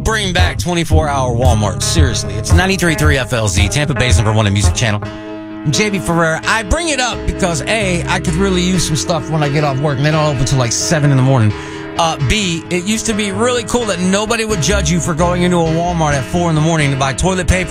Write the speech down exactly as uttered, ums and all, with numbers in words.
bring back twenty-four hour Walmart. Seriously. It's ninety-three point three F L Z, Tampa Bay's number one music channel. I'm J B Ferrer. I bring it up because A, I could really use some stuff when I get off work, and they don't open until like seven in the morning. Uh, B, it used to be really cool that nobody would judge you for going into a Walmart at four in the morning to buy toilet paper